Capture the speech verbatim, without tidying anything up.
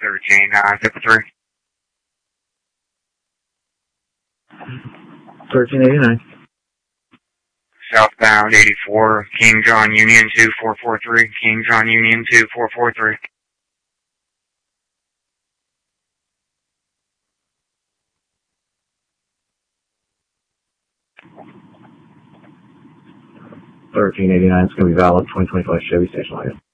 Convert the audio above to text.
thirteen, uh, fifty-three. thirteen eighty-nine. Southbound eighty-four, King John Union two four four three, King John Union two four four three. thirteen eighty-nine is going to be valid, twenty twenty-five Chevy Station Wagon.